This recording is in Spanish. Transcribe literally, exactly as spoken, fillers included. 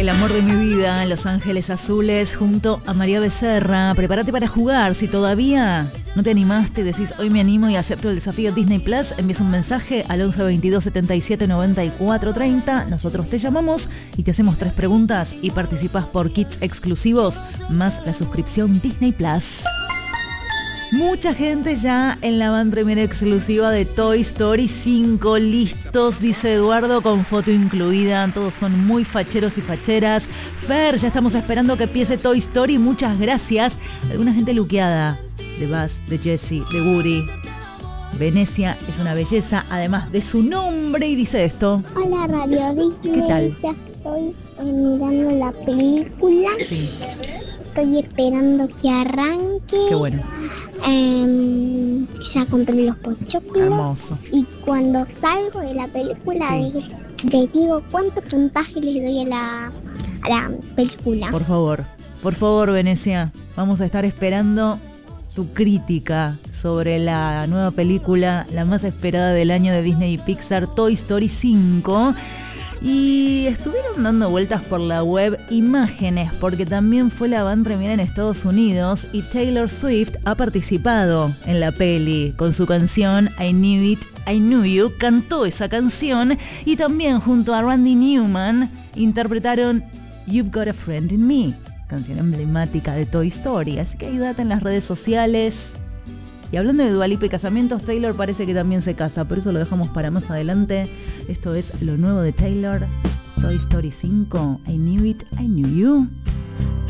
El amor de mi vida, Los Ángeles Azules, junto a María Becerra. Prepárate para jugar. Si todavía no te animaste, decís hoy me animo y acepto el desafío Disney Plus, envías un mensaje al once veintidós setenta y siete noventa y cuatro treinta. Nosotros te llamamos y te hacemos tres preguntas y participás por kits exclusivos más la suscripción Disney Plus. Mucha gente ya en la van premier exclusiva de Toy Story cinco, listos, dice Eduardo, con foto incluida. Todos son muy facheros y facheras. Fer, ya estamos esperando que empiece Toy Story, muchas gracias. Alguna gente luqueada de Buzz, de Jessie, de Woody. Venecia es una belleza, además de su nombre, y dice esto. Hola, Radio Disney. ¿Qué tal? Ya estoy mirando la película. Sí. Estoy esperando que arranque. Qué bueno. Eh, ya compré los pochoclos. Hermoso. Y cuando salgo de la película, Sí. les digo cuánto puntaje les doy a la, a la película. Por favor, por favor, Venecia, vamos a estar esperando tu crítica sobre la nueva película, la más esperada del año de Disney y Pixar, Toy Story cinco. Y estuvieron dando vueltas por la web imágenes, porque también fue la van premier en Estados Unidos y Taylor Swift ha participado en la peli con su canción I Knew It, I Knew You. Cantó esa canción y también junto a Randy Newman interpretaron You've Got a Friend in Me, canción emblemática de Toy Story. Así que ayúdate en las redes sociales. Y hablando de Dua Lipa y casamientos, Taylor parece que también se casa, pero eso lo dejamos para más adelante. Esto es lo nuevo de Taylor, Toy Story cinco, I Knew It, I Knew You.